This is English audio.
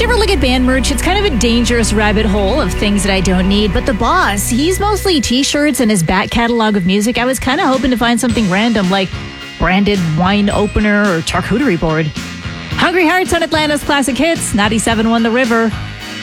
ever look at band merch, it's kind of a dangerous rabbit hole of things that I don't need. But the boss, he's mostly t-shirts and his back catalog of music. I was kind of hoping to find something random like branded wine opener or charcuterie board. Hungry Hearts on Atlanta's Classic Hits, 97.1 The River.